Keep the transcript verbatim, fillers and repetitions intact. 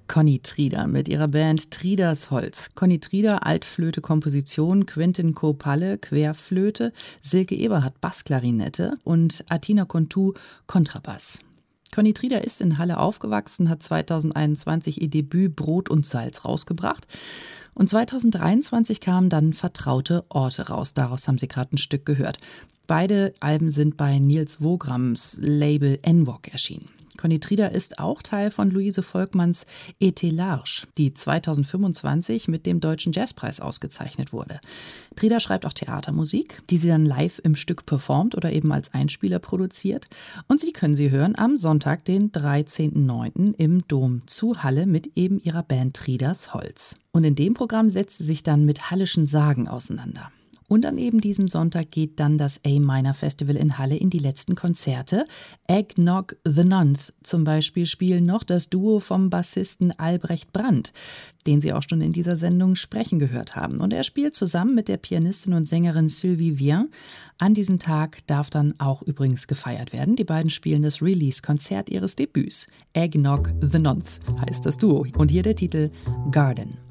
Conny Trieder mit ihrer Band Trieders Holz. Conny Trieder, Altflöte, Komposition, Quentin Kopalle, Querflöte, Silke Eberhardt, Bassklarinette und Atina Kontu, Kontrabass. Conny Trieder ist in Halle aufgewachsen, hat zweitausendeinundzwanzig ihr Debüt Brot und Salz rausgebracht. Und zweitausenddreiundzwanzig kamen dann Vertraute Orte raus. Daraus haben Sie gerade ein Stück gehört. Beide Alben sind bei Nils Wograms Label N W O C erschienen. Conny Trieder ist auch Teil von Luise Volkmanns Et Large, die zweitausendfünfundzwanzig mit dem Deutschen Jazzpreis ausgezeichnet wurde. Trieder schreibt auch Theatermusik, die sie dann live im Stück performt oder eben als Einspieler produziert. Und Sie können sie hören am Sonntag, den dreizehnten neunten im Dom zu Halle mit eben ihrer Band Trieders Holz. Und in dem Programm setzt sie sich dann mit hallischen Sagen auseinander. Und an eben diesem Sonntag geht dann das A-Minor Festival in Halle in die letzten Konzerte. Eggnog the Nonth zum Beispiel spielen noch das Duo vom Bassisten Albrecht Brandt, den Sie auch schon in dieser Sendung sprechen gehört haben. Und er spielt zusammen mit der Pianistin und Sängerin Sylvie Vien. An diesem Tag darf dann auch übrigens gefeiert werden. Die beiden spielen das Release-Konzert ihres Debüts. Eggnog the Nonth heißt das Duo. Und hier der Titel Garden.